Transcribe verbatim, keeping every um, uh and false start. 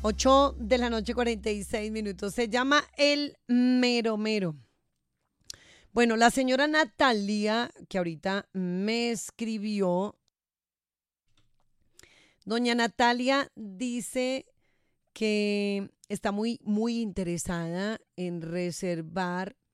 ocho de la noche, cuarenta y seis minutos. Se llama El Mero Mero. Bueno, la señora Natalia, que ahorita me escribió, doña Natalia dice que está muy, muy interesada en reservar